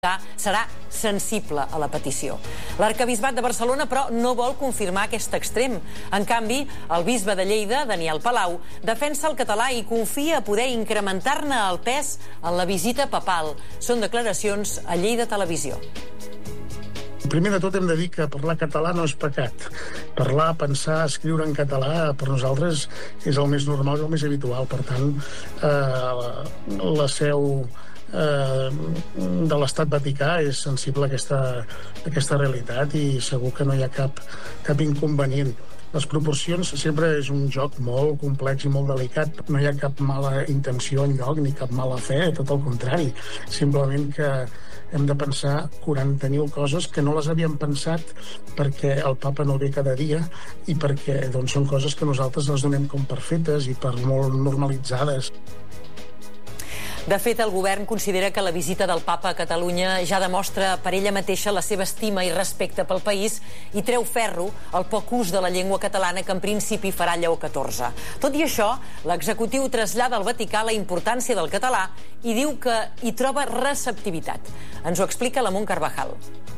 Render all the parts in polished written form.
serà sensible a la petició. L'Arquebisbat de Barcelona, però, no vol confirmar aquest extrem. En canvi, el bisbe de Lleida, Daniel Palau, defensa el català i confia a poder incrementar-ne el pes en la visita papal. Són declaracions a Lleida Televisió. Primer de tot hem de dir que parlar català no és pecat. Parlar, pensar, escriure en català per nosaltres és el més normal i el més habitual. Per tant, la seu de l'Estat Vaticà és sensible a aquesta realitat i segur que no hi ha cap inconvenient. Les proporcions sempre és un joc molt complex i molt delicat. No hi ha cap mala intenció enlloc ni cap mala fe, tot el contrari. Simplement que hem de pensar 40.000 coses que no les havíem pensat perquè el papa no ve cada dia i perquè són coses que nosaltres les donem com per fetes i per molt normalitzades. De fet, el govern considera que la visita del papa a Catalunya ja demostra per ella mateixa la seva estima i respecte pel país i treu ferro al poc ús de la llengua catalana que en principi farà Lleó XIV. Tot i això, l'executiu trasllada al Vaticà la importància del català i diu que hi troba receptivitat. Ens ho explica la Mont Carvajal.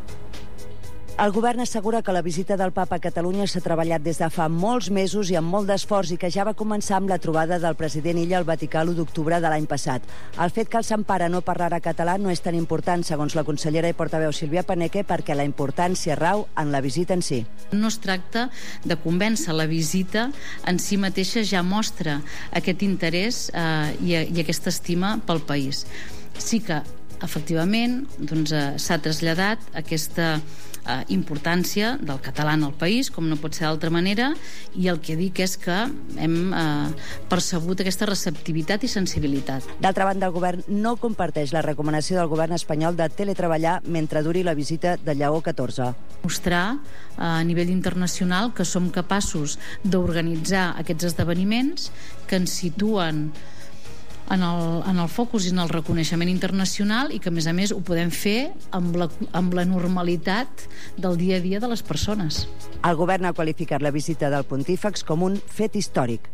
El govern assegura que la visita del papa a Catalunya s'ha treballat des de fa molts mesos i amb molt d'esforç i que ja va començar amb la trobada del president Illa al Vaticà l'1 d'octubre de l'any passat. El fet que el Sant Pare no parlara català no és tan important, segons la consellera i portaveu Sílvia Paneque, perquè la importància rau en la visita en si. No es tracta de convèncer, la visita en si mateixa ja mostra aquest interès i aquesta estima pel país. Sí que efectivament s'ha traslladat aquesta importància del català en el país, com no pot ser d'altra manera, i el que dic és que hem percebut aquesta receptivitat i sensibilitat. D'altra banda, el govern no comparteix la recomanació del govern espanyol de teletreballar mentre duri la visita de Lleó XIV. Mostrar a nivell internacional que som capaços d'organitzar aquests esdeveniments que ens situen en el focus i en el reconeixement internacional i que, a més, ho podem fer amb la normalitat del dia a dia de les persones. El govern ha qualificat la visita del pontífex com un fet històric.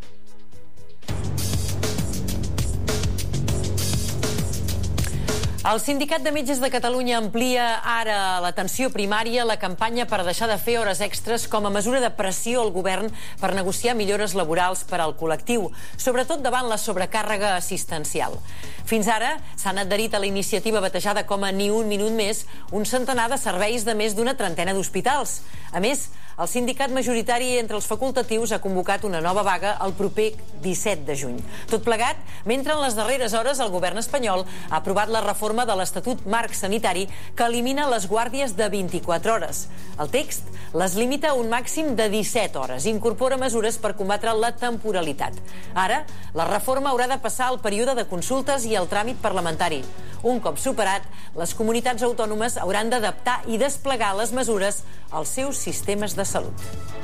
El Sindicat de Metges de Catalunya amplia ara a l'atenció primària la campanya per deixar de fer hores extres com a mesura de pressió al govern per negociar millores laborals per al col·lectiu, sobretot davant la sobrecàrrega assistencial. Fins ara s'han adherit a la iniciativa batejada com a Ni un minut més un centenar de serveis de més d'una trentena d'hospitals. A més, el sindicat majoritari entre els facultatius ha convocat una nova vaga el proper 17 de juny. Tot plegat, mentre en les darreres hores el govern espanyol ha aprovat la reforma de l'Estatut Marc Sanitari que elimina les guàrdies de 24 hores. El text les limita a un màxim de 17 hores i incorpora mesures per combatre la temporalitat. Ara, la reforma haurà de passar al període de consultes i al tràmit parlamentari. Un cop superat, les comunitats autònomes hauran d'adaptar i desplegar les mesures als seus sistemes de salut.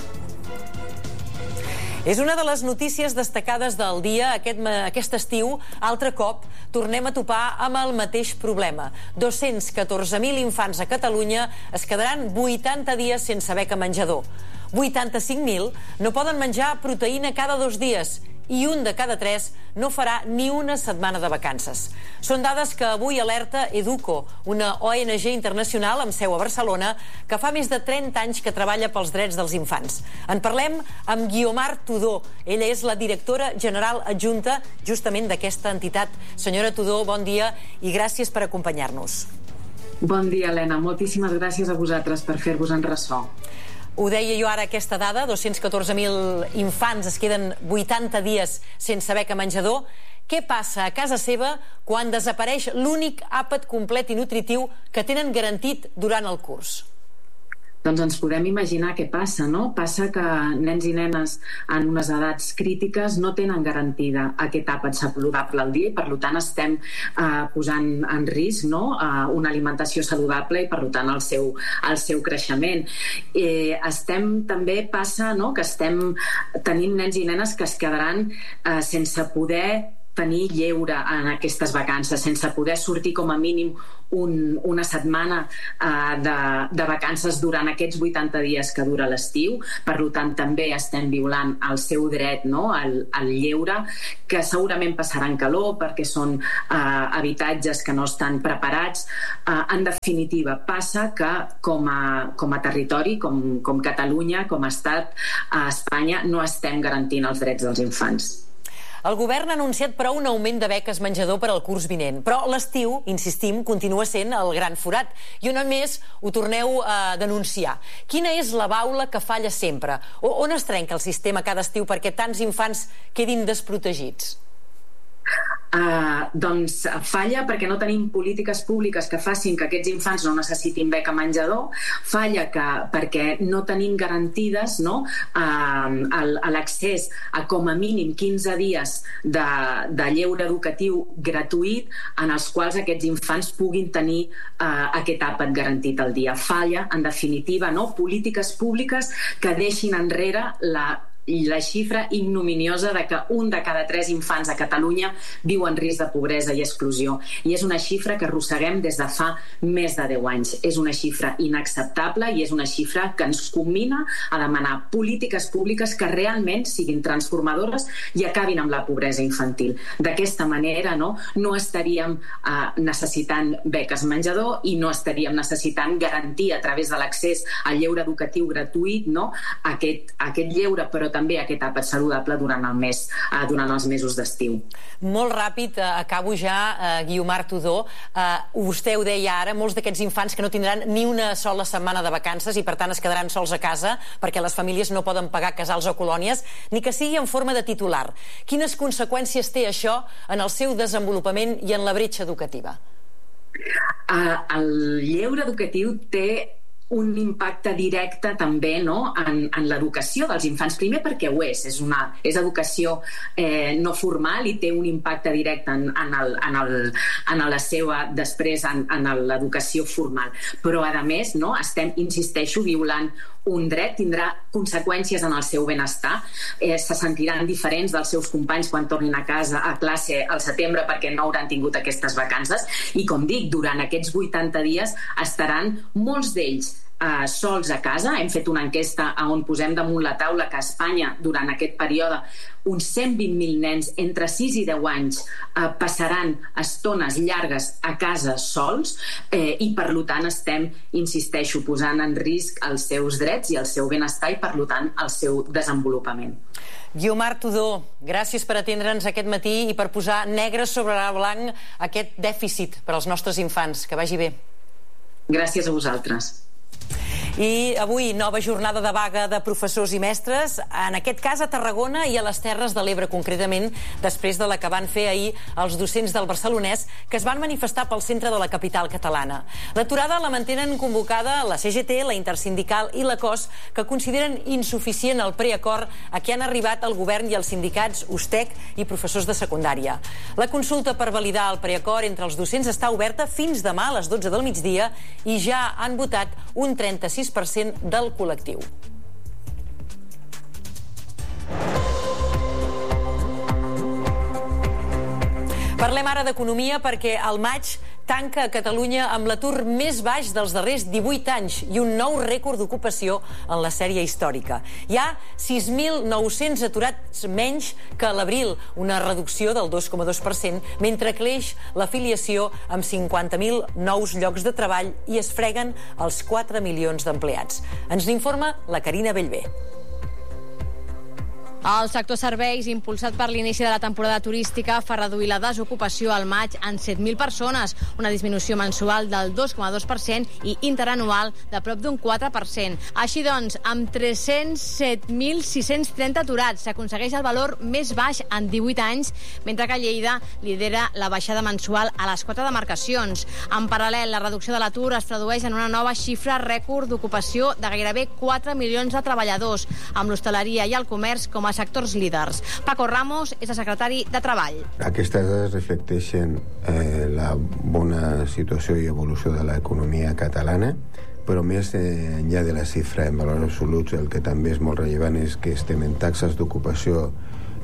És una de les notícies destacades del dia. Aquest estiu, altre cop, tornem a topar amb el mateix problema. 214.000 infants a Catalunya es quedaran 80 dies sense beca menjador. 85.000 no poden menjar proteïna cada 2 dies i un de cada 3 no farà ni una setmana de vacances. Són dades que avui alerta Educo, una ONG internacional amb seu a Barcelona que fa més de 30 anys que treballa pels drets dels infants. En parlem amb Guiomar Tudó. Ella és la directora general adjunta justament d'aquesta entitat. Senyora Tudó, bon dia i gràcies per acompanyar-nos. Bon dia, Helena. Moltíssimes gràcies a vosaltres per fer-vos en ressò. Ho deia jo ara, aquesta dada, 214.000 infants es queden 80 dies sense beca menjador. Què passa a casa seva quan desapareix l'únic àpat complet i nutritiu que tenen garantit durant el curs? Doncs ens podem imaginar què passa, no? Passa que nens i nenes en unes edats crítiques no tenen garantida aquest àpat saludable al dia i per tant estem posant en risc una alimentació saludable i per tant el seu creixement. També passa que estem tenint nens i nenes que es quedaran sense poder tenir lleure en aquestes vacances, sense poder sortir com a mínim una setmana de vacances durant aquests 80 dies que dura l'estiu. Per tant, també estem violant el seu dret, no?, al lleure, que segurament passaran calor perquè són habitatges que no estan preparats. En definitiva, passa que com a territori, com Catalunya, com a estat, a Espanya, no estem garantint els drets dels infants. El govern ha anunciat, però, un augment de beques menjador per al curs vinent. Però l'estiu, insistim, continua sent el gran forat. I on a més ho torneu a denunciar. Quina és la baula que falla sempre? On es trenca el sistema cada estiu perquè tants infants quedin desprotegits? Doncs falla perquè no tenim polítiques públiques que facin que aquests infants no necessitin beca menjador, falla perquè no tenim garantides, no, l'accés a com a mínim 15 dies de lleure educatiu gratuït en els quals aquests infants puguin tenir aquest àpat garantit al dia. Falla, en definitiva, no, polítiques públiques que deixin enrere la xifra ignominiosa de que 1 de cada 3 infants a Catalunya viu en risc de pobresa i exclusió. I és una xifra que arrosseguem des de fa més de 10 anys. És una xifra inacceptable i és una xifra que ens commina a demanar polítiques públiques que realment siguin transformadores i acabin amb la pobresa infantil. D'aquesta manera, no estaríem necessitant beques menjador i no estaríem necessitant garantir a través de l'accés al lleure educatiu gratuït, no, aquest lleure, però també aquest àpat saludable durant els mesos d'estiu. Molt ràpid, acabo ja, Guiomar Tudó. Vostè ho deia ara, molts d'aquests infants que no tindran ni una sola setmana de vacances i per tant es quedaran sols a casa perquè les famílies no poden pagar casals o colònies, ni que sigui en forma de titular. Quines conseqüències té això en el seu desenvolupament i en la bretxa educativa? El lleure educatiu té un impacte directe també, no, en l'educació dels infants. Primer perquè ho és educació no formal i té un impacte directe en la seva, després, en l'educació formal. Però, a més, no, estem, insisteixo, violant un dret, tindrà conseqüències en el seu benestar, se sentiran diferents dels seus companys quan tornin a casa, a classe al setembre, perquè no hauran tingut aquestes vacances, i com dic, durant aquests 80 dies estaran molts d'ells sols a casa. Hem fet una enquesta on posem damunt la taula que a Espanya, durant aquest període, uns 120.000 nens entre 6 i 10 anys passaran estones llargues a casa sols i, per tant, estem, insisteixo, posant en risc els seus drets i el seu benestar i, per tant, el seu desenvolupament. Guiomar Tudó, gràcies per atendre'ns aquest matí i per posar negre sobre blanc aquest dèficit per als nostres infants. Que vagi bé. Gràcies a vosaltres. I avui, nova jornada de vaga de professors i mestres, en aquest cas a Tarragona i a les Terres de l'Ebre, concretament, després de la que van fer ahir els docents del Barcelonès, que es van manifestar pel centre de la capital catalana. L'aturada la mantenen convocada la CGT, la Intersindical i la COS, que consideren insuficient el preacord a què han arribat el govern i els sindicats USTEC i professors de secundària. La consulta per validar el preacord entre els docents està oberta fins demà a les 12 del migdia i ja han votat un 36% del col·lectiu. Parlem ara d'economia perquè al maig tanca a Catalunya amb l'atur més baix dels darrers 18 anys i un nou rècord d'ocupació en la sèrie històrica. Hi ha 6.900 aturats menys que a l'abril, una reducció del 2,2%, mentre creix l'afiliació amb 50.000 nous llocs de treball i es freguen els 4 milions d'empleats. Ens n'informa la Carina Bellver. El sector serveis, impulsat per l'inici de la temporada turística, fa reduir la desocupació al maig en 7.000 persones, una disminució mensual del 2,2% i interanual de prop d'un 4%. Així doncs, amb 307.630 aturats, s'aconsegueix el valor més baix en 18 anys, mentre que Lleida lidera la baixada mensual a les 4 demarcacions. En paral·lel, la reducció de l'atur es tradueix en una nova xifra rècord d'ocupació de gairebé 4 milions de treballadors, amb l'hostaleria i el comerç com a sectors líders. Paco Ramos és el secretari de Treball. Aquestes dades reflecteixen la bona situació i evolució de l'economia catalana, però més enllà de la xifra en valors absoluts, el que també és molt rellevant és que estem en taxes d'ocupació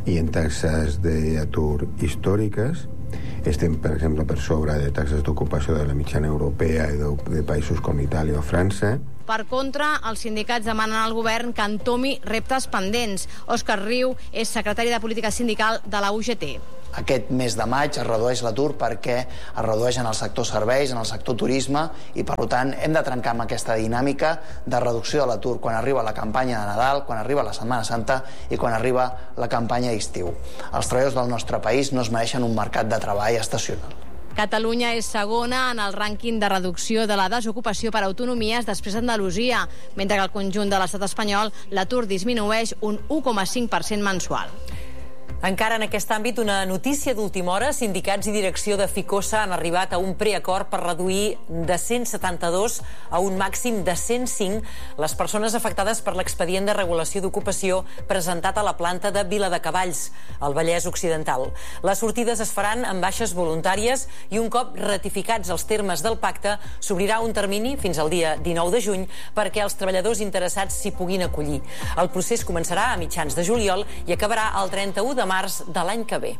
i en taxes d'atur històriques. Estem, per exemple, per sobre de taxes d'ocupació de la mitjana europea i de països com Itàlia o França. Per contra, els sindicats demanen al govern que entomi reptes pendents. Òscar Riu és secretari de Política Sindical de la UGT. Aquest mes de maig es redueix l'atur perquè es redueix en el sector serveis, en el sector turisme, i per tant hem de trencar amb aquesta dinàmica de reducció de l'atur quan arriba la campanya de Nadal, quan arriba la Setmana Santa i quan arriba la campanya d'estiu. Els treballadors del nostre país no es mereixen un mercat de treball estacional. Catalunya és segona en el rànquing de reducció de la desocupació per autonomies després d'Andalusia, mentre que al conjunt de l'estat espanyol l'atur disminueix un 1,5% mensual. Encara en aquest àmbit, una notícia d'última hora. Sindicats i direcció de Ficosa han arribat a un preacord per reduir de 172 a un màxim de 105 les persones afectades per l'expedient de regulació d'ocupació presentat a la planta de Viladecavalls, al Vallès Occidental. Les sortides es faran amb baixes voluntàries i un cop ratificats els termes del pacte, s'obrirà un termini fins al dia 19 de juny perquè els treballadors interessats s'hi puguin acollir. El procés començarà a mitjans de juliol i acabarà el 31 de març de l'any que ve.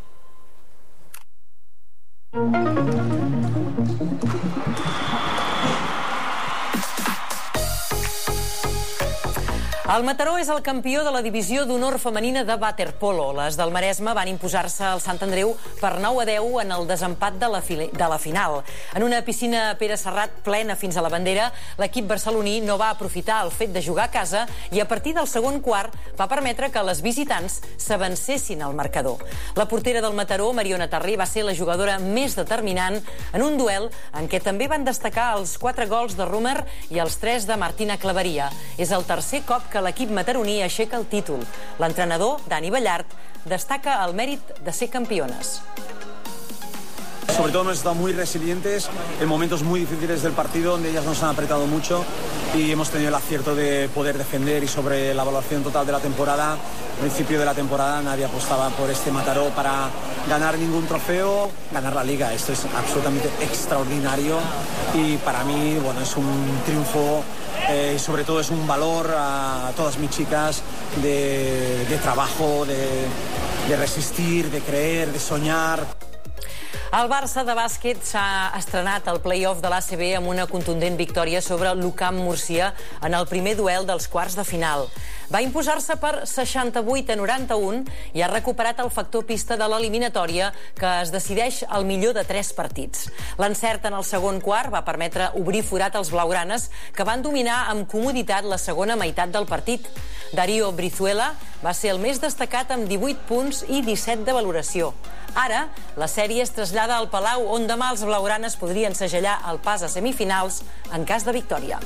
El Mataró és el campió de la divisió d'honor femenina de waterpolo. Les del Maresme van imposar-se al Sant Andreu per 9-10 en el desempat de la final. En una piscina Pere Serrat plena fins a la bandera, l'equip barceloní no va aprofitar el fet de jugar a casa i a partir del segon quart va permetre que les visitants s'avancessin al marcador. La portera del Mataró, Mariona Tarré, va ser la jugadora més determinant en un duel en què també van destacar els 4 gols de Rumer i els 3 de Martina Claveria. És el tercer cop que l'equip mataroní aixeca el títol. L'entrenador, Dani Ballart, destaca el mèrit de ser campiones. Sobre todo hemos estado muy resilientes en momentos muy difíciles del partido donde ellas nos han apretado mucho y hemos tenido el acierto de poder defender. Y sobre la evaluación total de la temporada, al principio de la temporada nadie apostaba por este Mataró para ganar ningún trofeo, ganar la Liga. Esto es absolutamente extraordinario y para mí, bueno, es un triunfo y sobre todo es un valor a todas mis chicas de trabajo, de resistir, de creer, de soñar. El Barça de bàsquet s'ha estrenat al play-off de l'ACB amb una contundent victòria sobre l'UCAM Múrcia en el primer duel dels quarts de final. Va imposar-se per 68-91 i ha recuperat el factor pista de l'eliminatòria que es decideix al millor de 3 partits. L'encert en el segon quart va permetre obrir forat als blaugranes que van dominar amb comoditat la segona meitat del partit. Darío Brizuela va ser el més destacat amb 18 punts i 17 de valoració. Ara, la sèrie es trasllada al Palau, on demà els blaugranes podrien segellar el pas a semifinals en cas de victòria.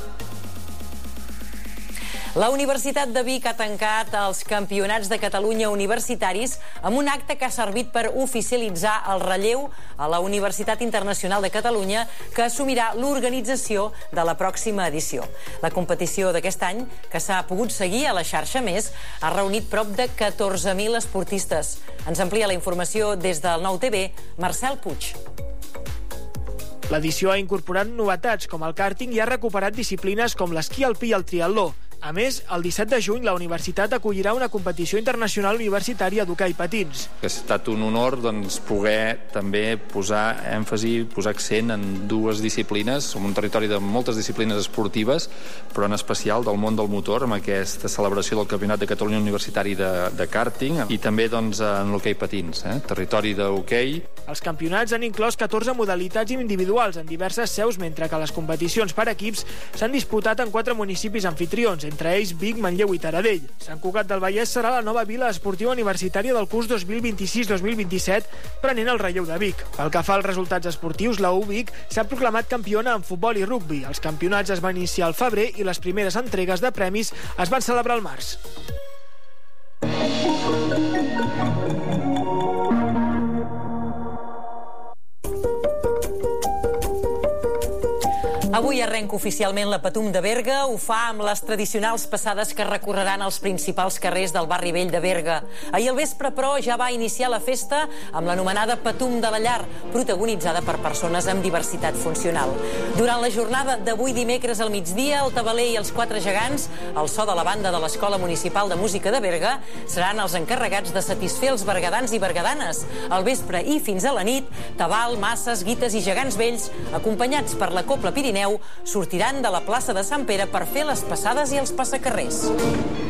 La Universitat de Vic ha tancat els Campionats de Catalunya universitaris amb un acte que ha servit per oficialitzar el relleu a la Universitat Internacional de Catalunya, que assumirà l'organització de la pròxima edició. La competició d'aquest any, que s'ha pogut seguir a la xarxa Més, ha reunit prop de 14.000 esportistes. Ens amplia la informació des del Nou TV, Marcel Puig. L'edició ha incorporat novetats com el kàrting i ha recuperat disciplines com l'esquí alpí i el triatló. A més, el 17 de juny la universitat acollirà una competició internacional universitària d'hoquei patins. Ha estat un honor poder també posar èmfasi, posar accent en dues disciplines. Som un territori de moltes disciplines esportives, però en especial del món del motor, amb aquesta celebració del Campionat de Catalunya Universitari de kàrting i també en l'hoquei patins, territori d'hoquei. Els campionats han inclòs 14 modalitats individuals en diverses seus, mentre que les competicions per equips s'han disputat en 4 municipis anfitrions, entre ells Vic, Manlleu i Taradell. Sant Cugat del Vallès serà la nova vila esportiva universitària del curs 2026-2027, prenent el relleu de Vic. Pel que fa als resultats esportius, la UVic s'ha proclamat campiona en futbol i rugbi. Els campionats es van iniciar al febrer i les primeres entregues de premis es van celebrar al març. Avui arrenca oficialment la Patum de Berga. Ho fa amb les tradicionals passades que recorreran els principals carrers del barri vell de Berga. Ahir al vespre, però, ja va iniciar la festa amb l'anomenada Patum de la Llar, protagonitzada per persones amb diversitat funcional. Durant la jornada d'avui dimecres al migdia, el tabaler i els quatre gegants, al so de la banda de l'Escola Municipal de Música de Berga, seran els encarregats de satisfer els bergadans i bergadanes. Al vespre i fins a la nit, tabal, masses, guites i gegants vells, acompanyats per la Cobla Pirineu, sortiran de la plaça de Sant Pere per fer les passades i els passacarrers.